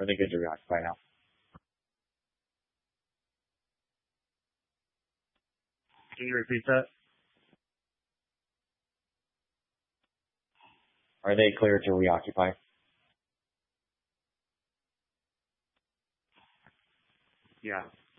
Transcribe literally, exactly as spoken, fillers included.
Are they good to reoccupy now? Can you repeat that? Are they clear to reoccupy? Yeah.